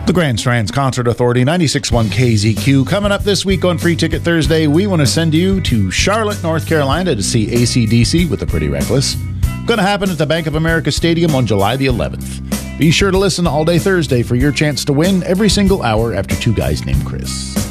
The Grand Strands Concert Authority, 96.1 KZQ. Coming up this week on Free Ticket Thursday, we want to send you to Charlotte, North Carolina to see AC/DC with the Pretty Reckless. Going to happen at the Bank of America Stadium on July the 11th. Be sure to listen all day Thursday for your chance to win every single hour after Two Guys Named Chris.